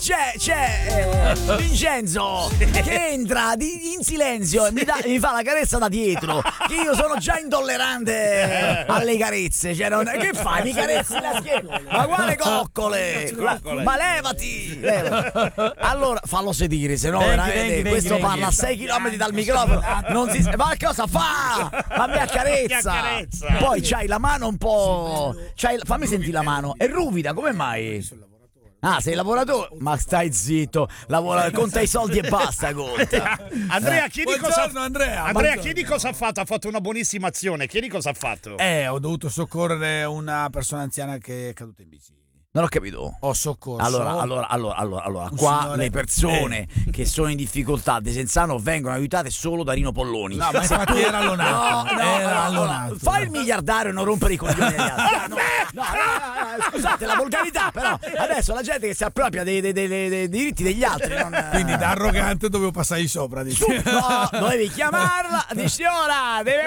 c'è Vincenzo che entra in silenzio e mi fa la carezza da dietro, che io sono già intollerante alle carezze, cioè che fai, mi carezzi la schiena, ma quale coccole, ma levati. Allora fallo sedere, se no veramente questo parla a 6 km dal microfono, non si, ma cosa fa, ma mi accarezza. Poi c'hai la mano un po', fammi sentire la mano, è ruvida, come mai? Ah, sei lavoratore? Ma stai zitto, conta i soldi e basta, conta. Andrea, chiedi cosa Andrea, chiedi cosa ha fatto. Ha fatto una buonissima azione. Chiedi cosa ha fatto. Ho dovuto soccorrere una persona anziana che è caduta in bici. Non ho capito. Ho soccorso. Allora, qua signore, le persone che sono in difficoltà a Desenzano vengono aiutate solo da Rino Polloni. No, ma infatti era allonato. Fai il miliardario e non rompere i coglioni agli altri. No, scusate la volgarità, però adesso la gente che si appropria dei diritti degli altri quindi da arrogante dovevo passargli sopra, dici. No, dovevi chiamarla, dici ora deve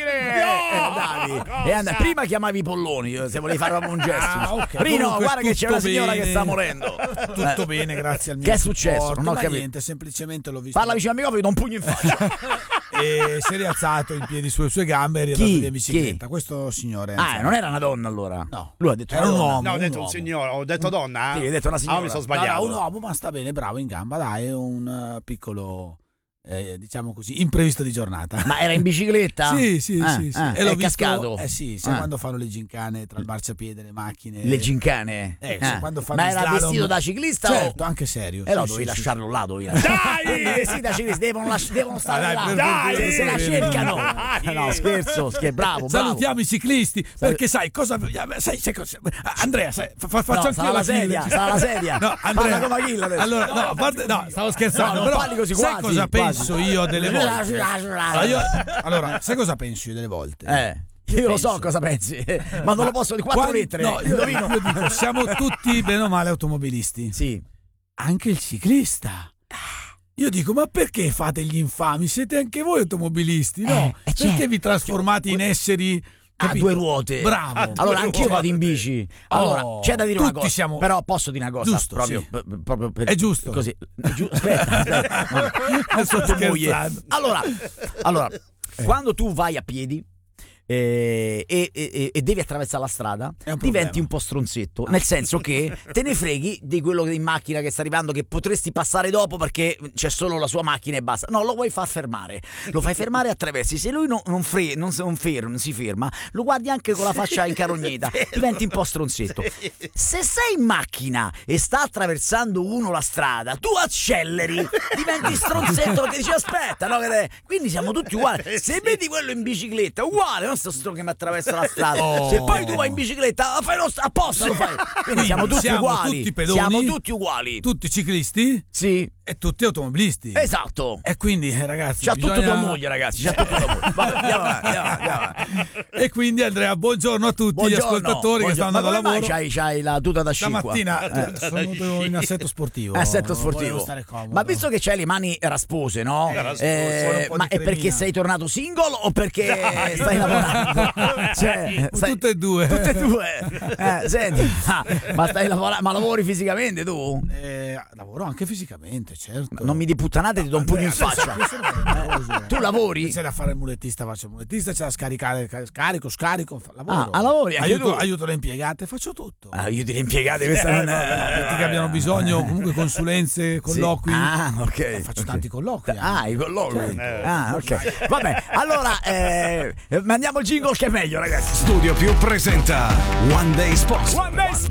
morire. Prima chiamavi Polloni se volevi fare un gesto. Okay. Rino, guarda che c'è una signora che sta morendo. Tutto bene, grazie al mio Che è successo? supporto. Non ho capito. Niente, semplicemente l'ho visto. Parla vicino al microfono, do un pugno in faccia. E si è rialzato in piedi sulle sue gambe e è andato via in bicicletta. Questo signore. Non era una donna allora? No. Lui ha detto era un uomo. No, ho detto un signore, ho detto donna. Sì, hai detto una signora. Mi sono sbagliato. Un uomo, ma sta bene, bravo, in gamba, dai, è un piccolo diciamo così, imprevisto di giornata. Ma era in bicicletta? Sì. E l'ho cascato? Sì, quando fanno le gincane tra il marciapiede e le macchine. Le gincane? Quando fanno ma era slalom, vestito da ciclista? Certo, anche serio. Dovevi lasciarlo là, Dai! Sì, da ciclisti devono stare là. Dai! Se la cercano. No, scherzo, bravo. Salutiamo i ciclisti, perché sai cosa. Sai cosa. Andrea, faccio anche sarà la sedia. No, Andrea. Come Achille adesso. Allora, no, a parte, no, stavo scherzando. No, però, parli così, sai quasi, cosa quasi. penso io delle volte? Allora, sai cosa penso io delle volte? Io lo so cosa pensi, ma non lo posso di 4 lettere. No, io dico, siamo tutti bene o male automobilisti. Sì. Anche il ciclista. Io dico, ma perché fate gli infami? Siete anche voi automobilisti, no? Perché vi trasformate in esseri a 2 ruote? Bravo. Allora anch'io vado in bici. Allora c'è da dire una cosa. Siamo... Però posso dire una cosa. Giusto, proprio per... È giusto. Così. Aspetta. Non sotto moglie. Allora, quando tu vai a piedi e devi attraversare la strada, diventi un po' stronzetto, nel senso che te ne freghi di quello in macchina che sta arrivando, che potresti passare dopo perché c'è solo la sua macchina e basta. No, lo vuoi far fermare, lo fai fermare e attraversi. Se lui non si ferma, lo guardi anche con la faccia incarognita, diventi un po' stronzetto. Se sei in macchina e sta attraversando uno la strada, tu acceleri, diventi stronzetto perché dici aspetta, no? Quindi siamo tutti uguali. Se vedi quello in bicicletta, uguale, sto che mi attraversa la strada. Se poi tu vai in bicicletta, fai apposta, lo fai. Quindi siamo tutti uguali. Tutti pedoni, siamo tutti uguali. Tutti ciclisti? Sì. E tutti automobilisti. Esatto. E quindi, ragazzi, c'ha tutto tua moglie, ragazzi. C'ha tutto tua moglie. Vabbè, andiamo avanti. E quindi, Andrea, buongiorno a tutti gli ascoltatori che stanno andando a lavoro. C'hai la tuta da sci. Stamattina sono venuto in assetto sportivo. Ma visto che c'hai le mani raspose, no? Ma è perché sei tornato single o perché stai lavorando? Tutte e due. Senti, ma stai lavorando? Ma lavori fisicamente tu? Lavoro anche fisicamente, certo. Non mi di puttanate, ti do un pugno in faccia. Tu lavori? C'è da fare il mulettista, faccio il mulettista, c'è da scaricare, scarico, lavoro. Lavori? Aiuto le impiegate, faccio tutto. Aiuti le impiegate, questa non è... che abbiano bisogno, comunque consulenze, colloqui. Ok. Faccio tanti colloqui. I colloqui. Ok. Vabbè, allora mandiamo il jingle che è meglio, ragazzi. Studio Più presenta One Day Sponsor.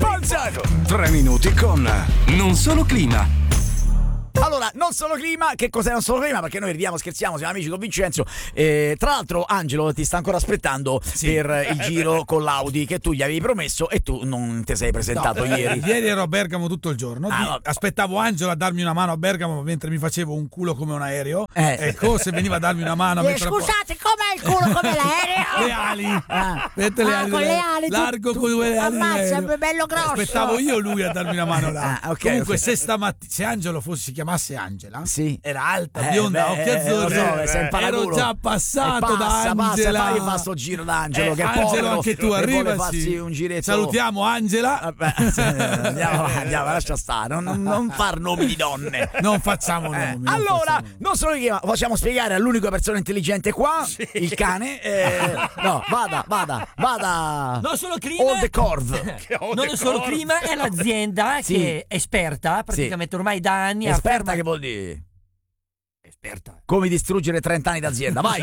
3 minuti con Non Solo Clima. Allora, non solo clima, che cos'è non solo clima? Perché noi ridiamo, scherziamo, siamo amici con Vincenzo. Tra l'altro, Angelo ti sta ancora aspettando per il giro con l'Audi che tu gli avevi promesso e tu non ti sei presentato ieri. Ieri ero a Bergamo tutto il giorno. Aspettavo Angelo a darmi una mano a Bergamo mentre mi facevo un culo come un aereo. Ecco, se veniva a darmi una mano. Scusate, com'è il culo come l'aereo? Le ali. Mette le ali. Con le ali. Largo con le ali. Ammazza, è bello grosso. Aspettavo io lui a darmi una mano là. Okay, comunque, se Angelo si chiamasse chiamasse Angela, sì, era alta, bionda, occhi azzurri, ero già passato da Angela. Fa sto giro d'Angelo, che Angelo, povero, anche tu arrivaci. Un giretto. Salutiamo Angela. Andiamo, lascia stare, non far nomi di donne. Non facciamo nomi. Allora, non solo che facciamo spiegare all'unica persona intelligente qua, il cane. No, vada. Non solo clima. All the Corv. Non solo clima, è l'azienda che è esperta, praticamente ormai da anni. Esperta che vuol dire? Esperta. Come distruggere 30 anni d'azienda. Vai.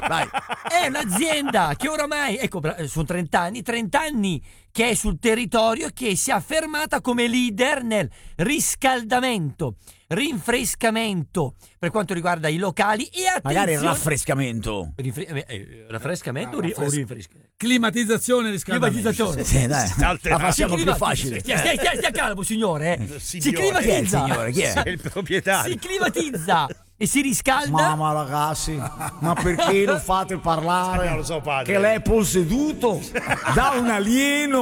È un'azienda che oramai, sono 30 anni che è sul territorio, che si è affermata come leader nel riscaldamento, rinfrescamento per quanto riguarda i locali e attenzione. Magari il raffrescamento. Raffrescamento o rinfrescamento? Climatizzazione, riscaldamento. Sì, dai, la facciamo più facile. Stia calmo, signore. Si Chi climatizza. è il signore? Chi è? Il proprietario. Si climatizza e si riscalda. Ma ragazzi, ma perché lo fate parlare? Non lo so, padre. Che lei è posseduto da un alieno.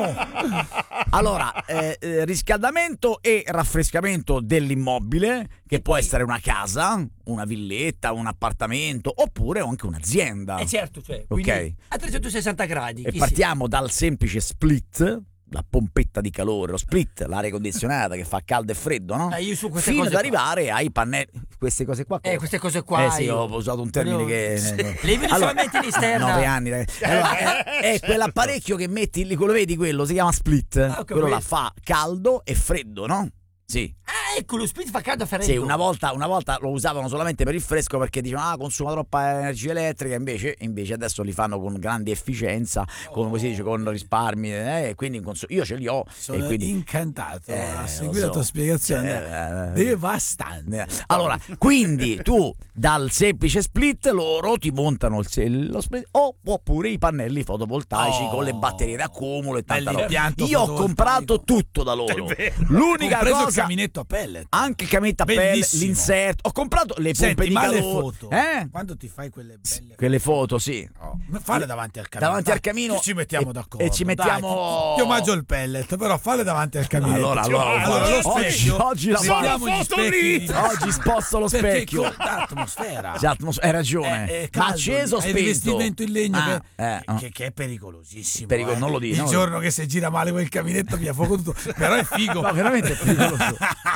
Allora, riscaldamento e raffrescamento dell'immobile, che può essere una casa, una villetta, un appartamento, oppure anche un'azienda. Certo, cioè, quindi Ok. a 360 gradi. E partiamo dal semplice split, la pompetta di calore, lo split, l'aria condizionata che fa caldo e freddo, no? Io su queste fino cose ad arrivare ai pannelli. Queste cose qua. Queste cose qua. Sì, ho usato un termine che. Le vedi solamente in esterna. 9 anni. Allora, è quell'apparecchio che metti lì, quello vedi, quello si chiama split. Quello là fa caldo e freddo, no? Sì. Ecco, lo split fa caldo e freddo. Sì, una volta lo usavano solamente per il fresco perché dicevano consuma troppa energia elettrica, invece adesso li fanno con grande efficienza, con risparmi, e quindi io ce li ho. Sono e quindi, incantato a seguire la tua spiegazione. Devastante. Allora, quindi tu dal semplice split loro ti montano lo split oppure i pannelli fotovoltaici con le batterie d'accumulo e tanta roba. Io ho comprato tutto da loro. L'unica cosa, il caminetto a pellet, anche il caminetto a pellet, l'inserto, ho comprato le pompe di calore. Le foto. Quando ti fai quelle foto, sì. Falle davanti al camino. Davanti al camino ci mettiamo d'accordo. E ci mettiamo. Ti omaggio il pellet, però falle davanti al camino. Allora lo specchio. Oggi la faccio. Oggi sposto lo specchio. L'atmosfera. Hai ragione. Ma acceso o spento? Il rivestimento in legno che è pericolosissimo. Non lo dico. Il giorno che se gira male quel caminetto via fuoco tutto. Però è figo. No, veramente è pericoloso.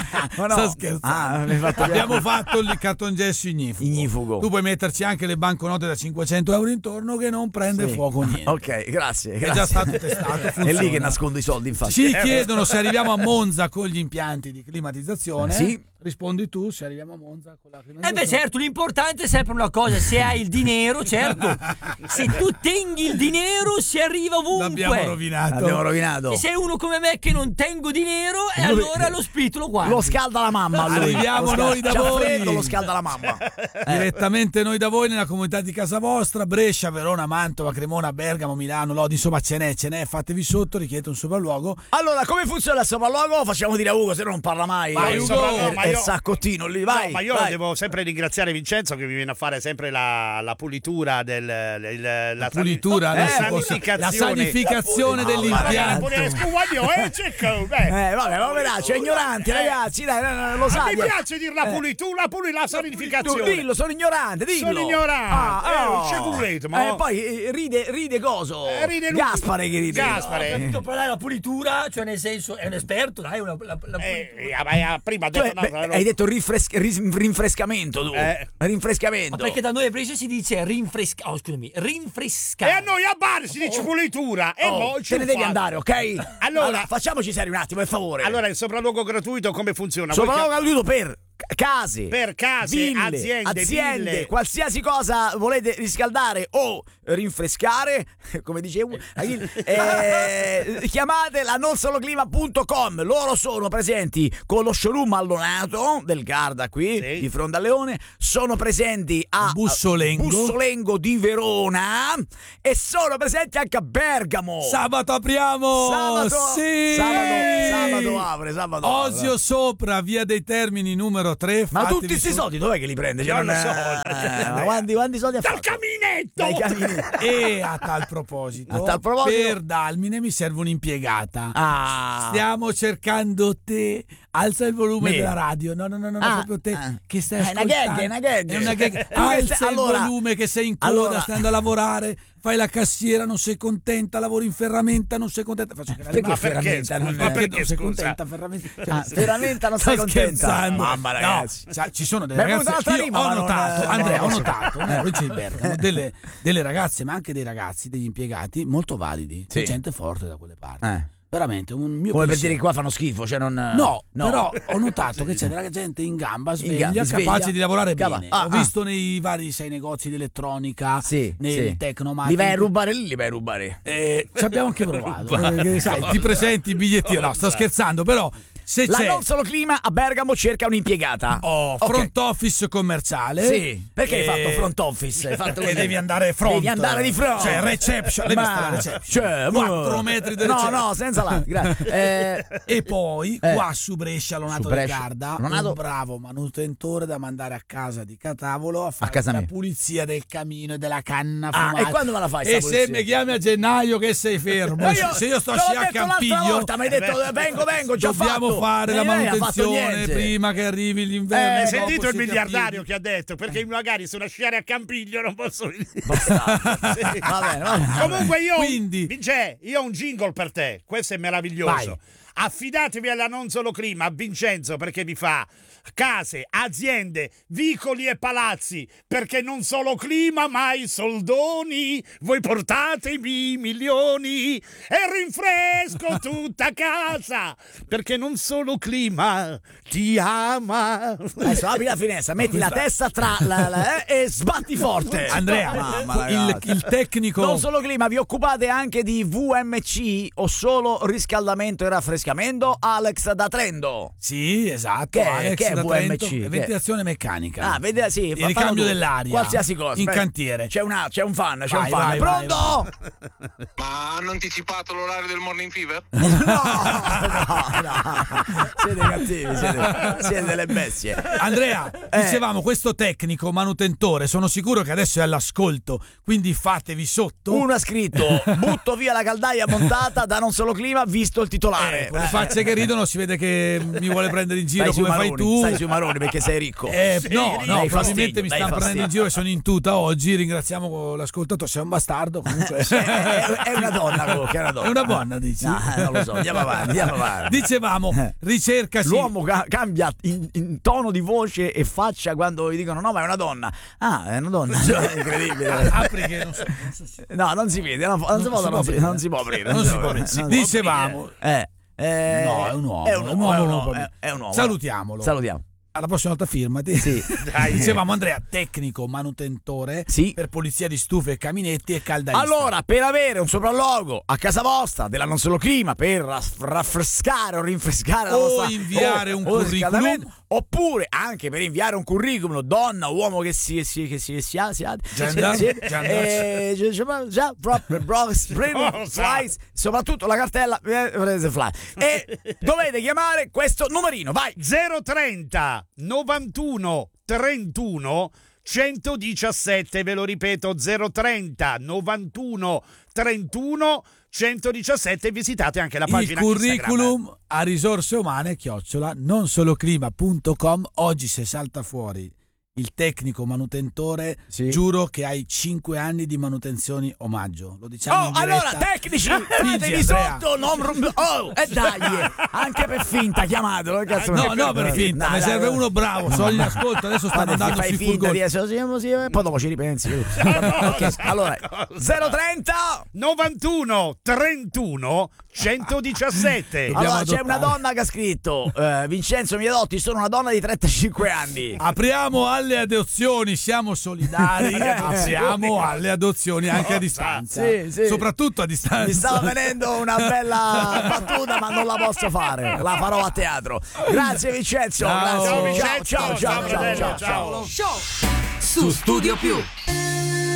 Sto scherzando. Abbiamo fatto il cartongesso ignifugo. Tu puoi metterci anche le banconote da 500 euro intorno che non prende fuoco niente. Ok, grazie. È già stato testato. È lì che nascondo i soldi, infatti. Ci chiedono se arriviamo a Monza con gli impianti di climatizzazione. Sì. Rispondi tu se arriviamo a Monza con la climatizzazione. Certo, l'importante è sempre una cosa, se hai il dinero, certo. Se tu tengi il dinero si arriva ovunque. L'abbiamo rovinato. Se sei uno come me che non tengo dinero, e allora lo split lo guardi. Lo scalda la mamma. Arriviamo noi da voi. Freddo, lo scalda la mamma. Direttamente noi da voi nella comunità di casa vostra, Brescia, Verona, Mantova, Cremona, Bergamo, Milano, Lodi, insomma ce n'è, fatevi sotto, richiedete un sopralluogo. Allora, come funziona il sopralluogo? Facciamo dire a Ugo, se no non parla mai. Vai, Ugo. Il saccottino lì, vai. No, ma io devo sempre ringraziare Vincenzo che mi viene a fare sempre la pulitura la sanificazione dell'impianto. Vabbè, c'è ignoranti, ragazzi, dai, lo sai. Mi piace dire la pulitura, la sanificazione. Dillo, sono ignorante, dillo. Sono ignorante. C'è pure, ma poi ride coso. Ride Gaspare che ride. Ho capito parlare la pulitura, cioè nel senso è un esperto, dai, prima hai detto rinfrescamento tu. Rinfrescamento. Ma perché da noi a Brescia si dice rinfrescare. E a noi a Bari si dice pulitura. Te ne devi andare, ok? Allora, facciamoci seri un attimo, per favore. Allora, il sopralluogo gratuito come funziona? Sopralluogo gratuito per case, ville, aziende, qualsiasi cosa volete riscaldare o rinfrescare, come dicevo, chiamate la nonsoloclima.com. Loro sono presenti con lo showroom allonato del Garda qui di fronte a Leone, sono presenti a Bussolengo di Verona e sono presenti anche a Bergamo. Sabato apriamo. Sabato apre. Osio Sopra, via dei Termini numero 3. Ma tutti questi soldi dov'è che li prende? Non lo so. Ma quanti soldi ha fatto? Dal caminetto! Dai camini. E a tal proposito, per Dalmine mi serve un'impiegata. Stiamo cercando te. Alza il volume della radio. No, proprio te che stai ascoltando. È una gag. Alza il volume che sei in coda, stai andando a lavorare. Fai la cassiera, non sei contenta, lavori in ferramenta, non sei contenta. Faccio che perché ferramenta? Perché non sei contenta? Ferramenta non sei contenta. Mamma ragazzi. No, ci sono delle ragazze. Io ho notato, Andrea, noi ci Bergamo, delle ragazze, ma anche dei ragazzi, degli impiegati molto validi. C'è gente forte da quelle parti. Veramente un mio come per dire che qua fanno schifo, cioè non no. Però ho notato che c'è della gente in gamba sveglia, capace di lavorare bene. Ho visto nei vari 6 negozi di elettronica, nei Tecnomarket. Li vai a rubare? Ci abbiamo anche provato. Sai, ti presenti i bigliettini. No, sto scherzando, però se la c'è Non Solo Clima a Bergamo cerca un'impiegata. Front office commerciale. Sì, perché hai fatto front office? Hai fatto devi andare front. Devi andare di front. Cioè reception, devi stare reception. 4 metri di reception. No, senza là, grazie. E poi qua su Brescia, Lonato del Garda, un bravo manutentore da mandare a casa di Catavolo a fare la pulizia del camino e della canna fumata. E quando me la fai? E se mi chiami a gennaio che sei fermo? Se io sto a Campiglio, mi hai detto vengo, già dobbiamo fare la manutenzione prima che arrivi l'inverno. Hai sentito il miliardario che ha detto? Perché magari sono a sciare a Campiglio non posso venire. Va bene. Comunque io ho un jingle per te. Questo è meraviglioso. Vai. Affidatevi alla Non Solo Clima, a Vincenzo, perché vi fa case, aziende, vicoli e palazzi, perché non solo clima ma i soldoni, voi portatevi milioni e rinfresco tutta casa, perché non solo clima ti ama. Adesso apri la finestra, metti la testa tra e sbatti forte. Andrea, il tecnico Non Solo Clima, vi occupate anche di VMC o solo riscaldamento e raffrescamento? Alex da Trento. Sì, esatto. Che è VMC? Ventilazione meccanica. Sì, il ricambio dell'aria. Qualsiasi cosa. In cantiere. C'è un fan. Vai, pronto? Ma hanno anticipato l'orario del Morning Fever? No. Siete cattivi, siete delle bestie. Andrea, dicevamo, questo tecnico manutentore, sono sicuro che adesso è all'ascolto, quindi fatevi sotto. Uno ha scritto: butto via la caldaia montata da Non Solo Clima, visto il titolare. Le facce che ridono si vede che mi vuole prendere in giro come fai tu. Stai sui maroni perché sei ricco. No, probabilmente mi stanno prendendo in giro e sono in tuta oggi. Ringraziamo l'ascoltatore, sei un bastardo comunque. È una donna comunque, è una donna, dici? No, non lo so, andiamo avanti. Dicevamo, ricercasi. L'uomo cambia in tono di voce e faccia quando gli dicono no, ma è una donna. È una donna. È incredibile. Apri che non so. No, non si vede, non si può aprire. Dicevamo. No, è un uomo. È un uomo. Salutiamolo. Alla prossima volta firmati. Sì. Dicevamo, Andrea, tecnico manutentore per polizia di stufe, caminetti e caldaista. Allora, per avere un sopralluogo a casa vostra della Non Solo Clima, per raffrescare o rinfrescare la vostra, inviare un curriculum, oppure anche per inviare un curriculum, donna o uomo che si soprattutto la cartella e dovete chiamare questo numerino, vai, 030 91 31 117, ve lo ripeto, 030 91 31 117, visitate anche la pagina il curriculum Instagram. A risorse umane @nonsoloclima.com. Oggi se salta fuori il tecnico manutentore, giuro che hai 5 anni di manutenzioni omaggio. Lo diciamo in diretta. Allora, tecnici, fatevi sotto, dai, anche per finta chiamatelo. No, per finta, mi serve uno bravo. So gli ascolto, adesso stanno andando sui furgoni. Poi dopo ci ripensi. Okay, allora, 030 91 31 117. Allora, c'è una donna che ha scritto: Vincenzo Miedotti, sono una donna di 35 anni. Apriamo alle adozioni, siamo solidari. Apriamo alle adozioni anche a distanza. Sì. Soprattutto a distanza. Mi stava venendo una bella battuta, ma non la posso fare. La farò a teatro. Grazie Vincenzo. Ciao. Grazie. Ciao. Su Studio Più.